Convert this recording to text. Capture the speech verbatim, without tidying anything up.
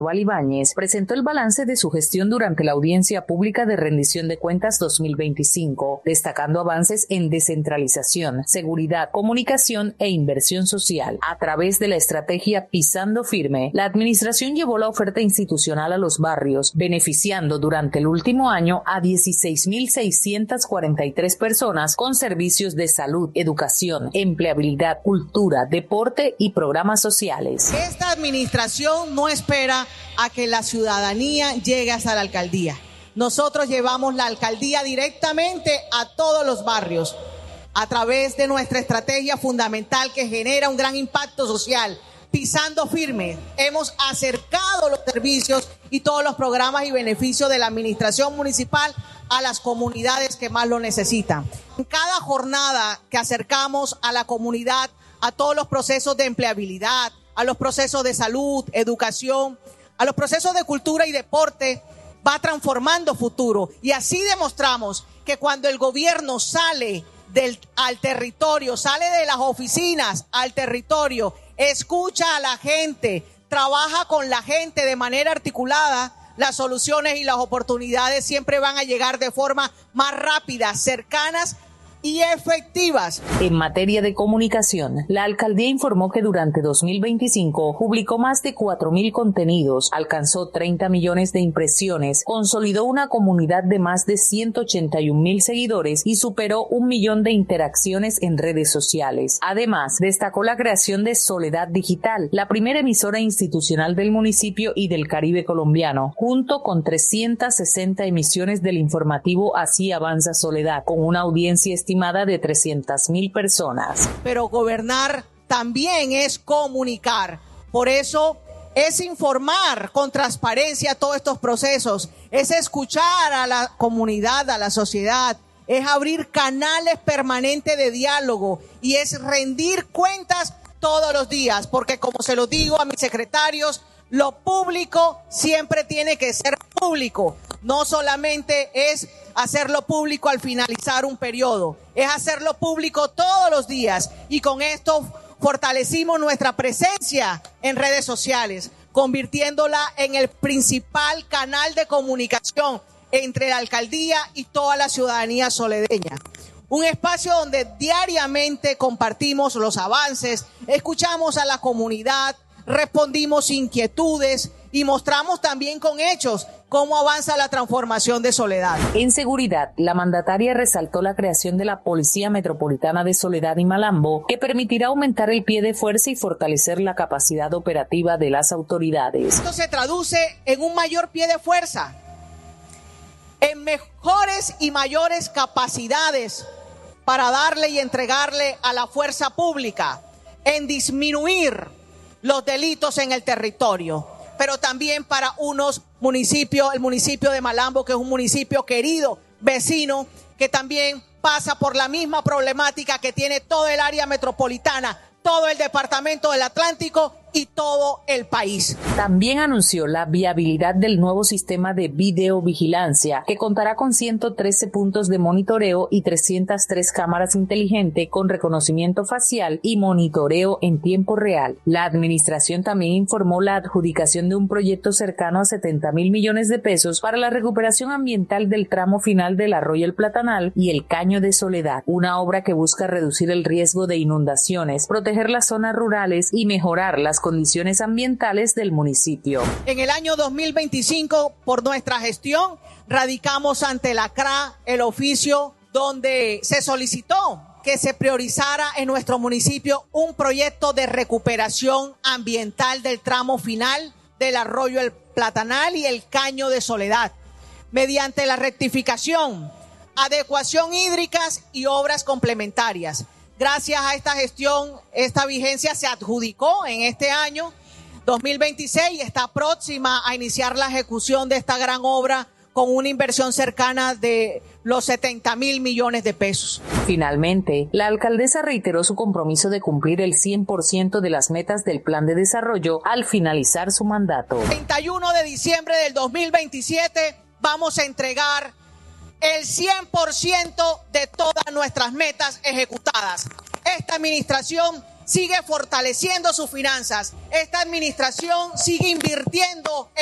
Ibáñez presentó el balance de su gestión durante la audiencia pública de rendición de cuentas dos mil veinticinco, destacando avances en descentralización, seguridad, comunicación e inversión social. A través de la estrategia Pisando Firme, la administración llevó la oferta institucional a los barrios, beneficiando durante el último año a dieciséis mil seiscientas cuarenta y tres personas con servicios de salud, educación, empleabilidad, cultura, deporte y programas sociales. Esta administración no espera a que la ciudadanía llegue hasta la alcaldía. Nosotros llevamos la alcaldía directamente a todos los barrios a través de nuestra estrategia fundamental que genera un gran impacto social. Pisando Firme, hemos acercado los servicios y todos los programas y beneficios de la administración municipal a las comunidades que más lo necesitan. En cada jornada que acercamos a la comunidad, a todos los procesos de empleabilidad, a los procesos de salud, educación, a los procesos de cultura y deporte, va transformando futuro. Y así demostramos que cuando el gobierno sale del, al territorio, sale de las oficinas al territorio, escucha a la gente, trabaja con la gente de manera articulada, las soluciones y las oportunidades siempre van a llegar de forma más rápida, cercanas y efectivas. En materia de comunicación, la alcaldía informó que durante dos mil veinticinco publicó más de cuatro mil contenidos, alcanzó treinta millones de impresiones, consolidó una comunidad de más de ciento ochenta y un mil seguidores y superó un millón de interacciones en redes sociales. Además, destacó la creación de Soledad Digital, la primera emisora institucional del municipio y del Caribe colombiano, junto con trescientas sesenta emisiones del informativo Así Avanza Soledad, con una audiencia estimada estimada de trescientas mil personas. Pero gobernar también es comunicar. Por eso es informar con transparencia todos estos procesos, es escuchar a la comunidad, a la sociedad, es abrir canales permanentes de diálogo y es rendir cuentas todos los días, porque como se lo digo a mis secretarios, lo público siempre tiene que ser público. No solamente es hacerlo público al finalizar un periodo, es hacerlo público todos los días. Y con esto fortalecimos nuestra presencia en redes sociales, convirtiéndola en el principal canal de comunicación entre la alcaldía y toda la ciudadanía soledeña. Un espacio donde diariamente compartimos los avances, escuchamos a la comunidad, respondimos inquietudes y mostramos también con hechos cómo avanza la transformación de Soledad. En seguridad, la mandataria resaltó la creación de la Policía Metropolitana de Soledad y Malambo, que permitirá aumentar el pie de fuerza y fortalecer la capacidad operativa de las autoridades. Esto se traduce en un mayor pie de fuerza, en mejores y mayores capacidades para darle y entregarle a la fuerza pública, en disminuir los delitos en el territorio, pero también para unos municipios, el municipio de Malambo, que es un municipio querido, vecino, que también pasa por la misma problemática que tiene todo el área metropolitana, todo el departamento del Atlántico y todo el país. También anunció la viabilidad del nuevo sistema de videovigilancia, que contará con ciento trece puntos de monitoreo y trescientas tres cámaras inteligentes con reconocimiento facial y monitoreo en tiempo real. La administración también informó la adjudicación de un proyecto cercano a setenta mil millones de pesos para la recuperación ambiental del tramo final del Arroyo El Platanal y el Caño de Soledad, una obra que busca reducir el riesgo de inundaciones, proteger las zonas rurales y mejorar las condiciones ambientales del municipio. En el año dos mil veinticinco, por nuestra gestión, radicamos ante la C R A el oficio donde se solicitó que se priorizara en nuestro municipio un proyecto de recuperación ambiental del tramo final del Arroyo El Platanal y el Caño de Soledad, mediante la rectificación, adecuación hídricas y obras complementarias. Gracias a esta gestión, esta vigencia se adjudicó en este año dos mil veintiséis y está próxima a iniciar la ejecución de esta gran obra con una inversión cercana de los setenta mil millones de pesos. Finalmente, la alcaldesa reiteró su compromiso de cumplir el cien por ciento de las metas del plan de desarrollo al finalizar su mandato. treinta y uno de diciembre del dos mil veintisiete vamos a entregar el cien por ciento de todas nuestras metas ejecutadas. Esta administración sigue fortaleciendo sus finanzas. Esta administración sigue invirtiendo